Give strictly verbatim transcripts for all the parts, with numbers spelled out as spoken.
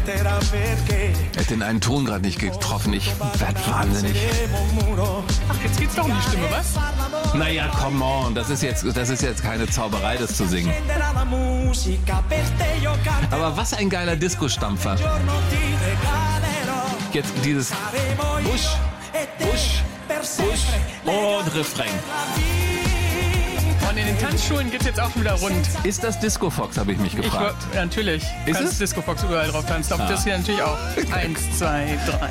Er hat den einen Ton gerade nicht getroffen. Ich werd wahnsinnig. Ach, jetzt geht's doch um die Stimme, was? Naja, come on. Das ist jetzt, das ist jetzt keine Zauberei, das zu singen. Aber was ein geiler Disco-Stampfer. Jetzt dieses Busch, Busch, Busch und Refrain. Und in den Tanzschulen geht's jetzt auch wieder rund. Ist das Disco Fox, habe ich mich Ich, gefragt. ja, natürlich. Du Ist kannst es? Disco Fox überall drauf tanzen. Auf das hier natürlich auch. Eins, zwei, drei.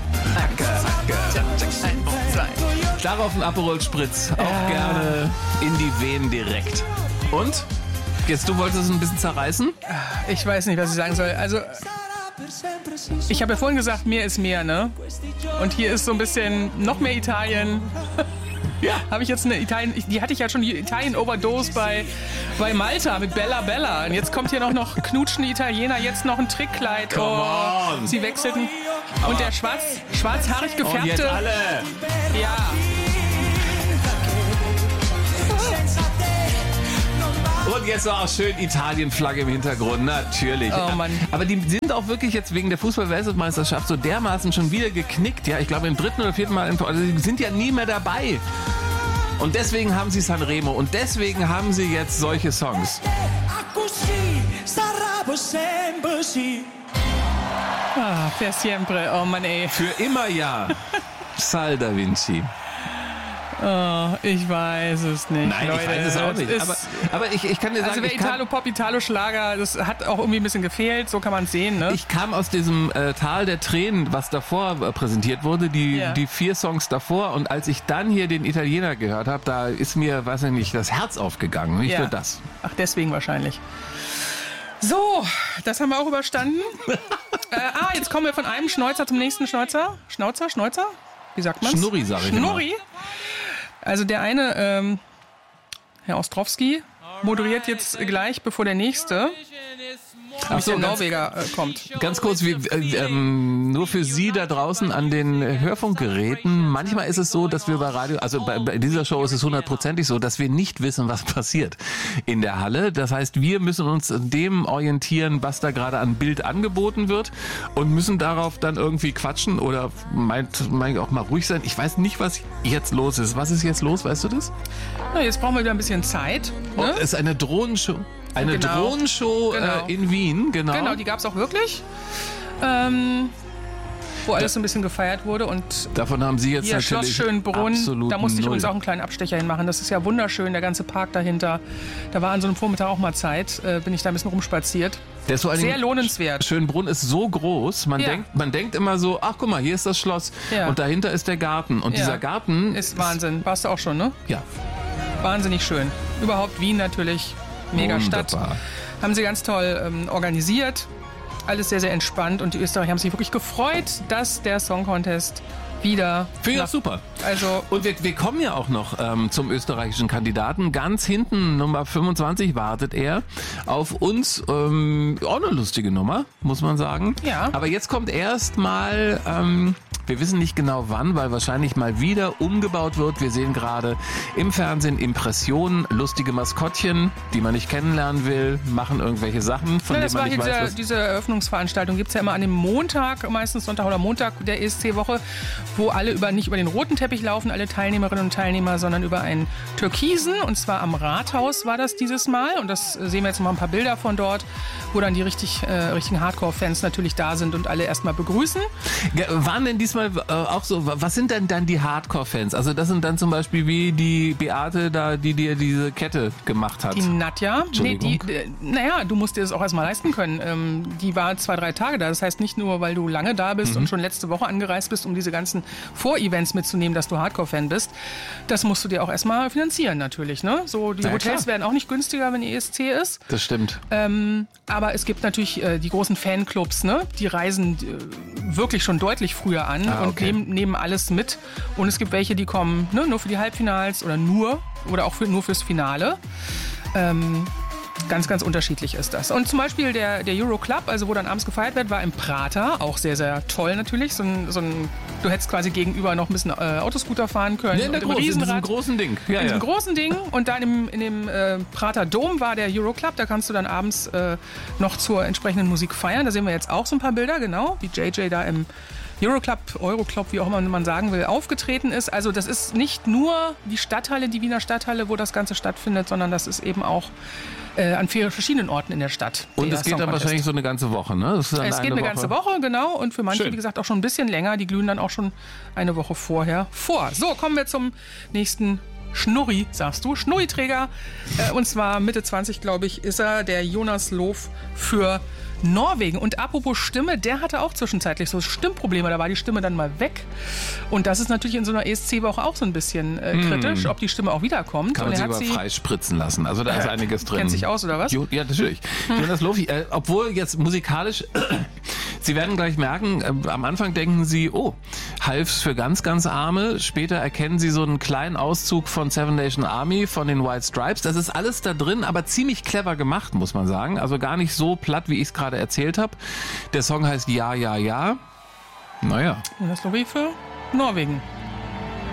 Eins, zwei. Darauf ein Aperol Spritz. Auch Ja. gerne in die Venen direkt. Und? Jetzt, du wolltest es ein bisschen zerreißen? Ich weiß nicht, was ich sagen soll. Also, ich habe ja vorhin gesagt, mehr ist mehr, ne? Und hier ist so ein bisschen noch mehr Italien. Ja. Habe ich jetzt eine Italien, die hatte ich ja schon, die Italien-Overdose bei, bei Malta mit Bella Bella. Und jetzt kommt hier noch, noch knutschende Italiener, jetzt noch ein Trickkleid. Come Oh, on. sie wechselten. Und der schwarz, schwarzhaarig Und jetzt gefärbte. alle. Ja. Und jetzt auch schön Italien-Flagge im Hintergrund, natürlich. Oh Mann. Aber die sind auch wirklich jetzt wegen der Fußball-Weltmeisterschaft so dermaßen schon wieder geknickt. Ja, ich glaube im dritten oder vierten Mal, im, also die sind ja nie mehr dabei. Und deswegen haben sie Sanremo und deswegen haben sie jetzt solche Songs. Ah, per siempre. Oh Mann, ey. Für immer ja. Sal da Vinci. Oh, ich weiß es nicht. Nein, Leute, ich weiß es auch nicht. ist- Aber, aber ich, ich kann dir sagen, Also wer ich, kam, Italo-Pop, Italo-Schlager, das hat auch irgendwie ein bisschen gefehlt, so kann man es sehen, ne? ich kam aus diesem äh, Tal der Tränen, was davor äh, präsentiert wurde, die, Ja. die vier Songs davor. Und als ich dann hier den Italiener gehört habe, da ist mir, weiß ich nicht, das Herz aufgegangen. Nicht Ja. nur das. Ach, deswegen wahrscheinlich. So, das haben wir auch überstanden. äh, ah, jetzt kommen wir von einem Schnäuzer zum nächsten Schnäuzer. Schnauzer, Schnäuzer? Wie sagt man's? Schnurri, sag ich Schnurri? Also der eine, ähm, Herr Ostrowski, moderiert jetzt gleich, bevor der nächste, nämlich so, der ganz- Norweger, äh, kommt. Ganz kurz, wie, äh, ähm, nur für Sie da draußen an den äh, Hörfunkgeräten. Manchmal ist es so, dass wir bei Radio, also bei, bei dieser Show ist es hundertprozentig so, dass wir nicht wissen, was passiert in der Halle. Das heißt, wir müssen uns an dem orientieren, was da gerade an Bild angeboten wird und müssen darauf dann irgendwie quatschen oder meint, meint auch mal ruhig sein. Ich weiß nicht, was jetzt los ist. Was ist jetzt los? Weißt du das? Na, jetzt brauchen wir wieder ein bisschen Zeit. Oh, Ne? es ist eine Drohnenshow. Eine Genau. Drohnenshow Genau. äh, in Wien, genau. Genau, die gab es auch wirklich. Ähm, wo alles so ein bisschen gefeiert wurde und Davon haben Sie jetzt hier Schloss natürlich Schönbrunn, absolut da musste ich null. uns auch einen kleinen Abstecher hinmachen. Das ist ja wunderschön, der ganze Park dahinter. Da war an so einem Vormittag auch mal Zeit, äh, bin ich da ein bisschen rumspaziert. Der ist vor allen Sehr Dingen- lohnenswert. Schönbrunn ist so groß, man, Ja. denkt, man denkt immer so, ach guck mal, hier ist das Schloss Ja. und dahinter ist der Garten. Und Ja. dieser Garten Ist Wahnsinn. Warst du auch schon, ne? Ja, Wahnsinnig schön. Überhaupt Wien natürlich, mega Stadt. Wunderbar. Haben sie ganz toll ähm, organisiert. Alles sehr, sehr entspannt. Und die Österreicher haben sich wirklich gefreut, dass der Song Contest wieder... finde ich nach- auch super. Also, Und wir, wir kommen ja auch noch ähm, zum österreichischen Kandidaten. Ganz hinten, Nummer fünfundzwanzig, wartet er auf uns. Ähm, auch eine lustige Nummer, muss man sagen. Ja. Aber jetzt kommt erst mal... Ähm, wir wissen nicht genau wann, weil wahrscheinlich mal wieder umgebaut wird. Wir sehen gerade im Fernsehen Impressionen, lustige Maskottchen, die man nicht kennenlernen will, machen irgendwelche Sachen, von ja, denen das war man hier nicht weiß, diese, was... diese Eröffnungsveranstaltung. Gibt es ja immer an dem Montag, meistens Sonntag oder Montag der E S C-Woche, wo alle über nicht über den roten Teppich laufen, alle Teilnehmerinnen und Teilnehmer, sondern über einen türkisen. Und zwar am Rathaus war das dieses Mal. Und das sehen wir jetzt noch mal ein paar Bilder von dort, wo dann die richtig, äh, richtigen Hardcore-Fans natürlich da sind und alle erstmal begrüßen. Ja, waren denn diesmal äh, auch so, was sind denn dann die Hardcore-Fans? Also das sind dann zum Beispiel wie die Beate da, die dir diese Kette gemacht hat. Die Nadja, nee, die, Entschuldigung. äh, naja, du musst dir das auch erstmal leisten können. Ähm, die war zwei, drei Tage da. Das heißt nicht nur, weil du lange da bist Mhm. und schon letzte Woche angereist bist, um diese ganzen Vor-Events mitzunehmen, dass du Hardcore-Fan bist. Das musst du dir auch erstmal finanzieren natürlich. Ne? So, die Ja, Hotels klar. werden auch nicht günstiger, wenn E S C ist. Das stimmt. Ähm, aber es gibt natürlich äh, die großen Fanclubs, ne? Die reisen äh, wirklich schon deutlich früher an Ah, und okay. nehmen, nehmen alles mit. Und es gibt welche, die kommen ne, nur für die Halbfinals oder nur oder auch für, nur fürs Finale. Ähm, ganz, ganz unterschiedlich ist das. Und zum Beispiel der, der Euro Club, also wo dann abends gefeiert wird, war im Prater. Auch sehr, sehr toll natürlich. So ein, so ein, du hättest quasi gegenüber noch ein bisschen äh, Autoscooter fahren können. Ja, in, der und groß, in diesem Riesenrad. großen Ding. Ja, in diesem ja. großen Ding. Und da in dem, in dem äh, Prater Dom war der Euro Club. Da kannst du dann abends äh, noch zur entsprechenden Musik feiern. Da sehen wir jetzt auch so ein paar Bilder, genau, wie J J da im Euroclub, Euroclub, wie auch immer man sagen will, aufgetreten ist. Also das ist nicht nur die Stadthalle, die Wiener Stadthalle, wo das Ganze stattfindet, sondern das ist eben auch äh, an vielen verschiedenen Orten in der Stadt. Und es geht dann wahrscheinlich so eine ganze Woche, ne? Das ist dann es geht eine eine Woche. ganze Woche, genau. Und für manche, Schön. wie gesagt, auch schon ein bisschen länger. Die glühen dann auch schon eine Woche vorher vor. So, kommen wir zum nächsten Schnurri, sagst du, Schnurriträger. Äh, und zwar Mitte zwanzig, glaube ich, ist er, der Jonas Loof für Norwegen. Und apropos Stimme, der hatte auch zwischenzeitlich so Stimmprobleme. Da war die Stimme dann mal weg. Und das ist natürlich in so einer E S C-Woche auch so ein bisschen äh, kritisch, mm. ob die Stimme auch wiederkommt. Kann man und sie er hat aber sie frei spritzen lassen. Also da äh, ist einiges drin. Kennt sich aus, oder was? Jo, ja, natürlich. Hm. Jonas Loof, äh, obwohl jetzt musikalisch, Sie werden gleich merken, äh, am Anfang denken Sie, oh, Halfs für ganz, ganz Arme. Später erkennen Sie so einen kleinen Auszug von Seven Nation Army, von den White Stripes. Das ist alles da drin, aber ziemlich clever gemacht, muss man sagen. Also gar nicht so platt, wie ich es gerade erzählt habe. Der Song heißt Ja, Ja, Ja. Naja. Jonas Loof für Norwegen.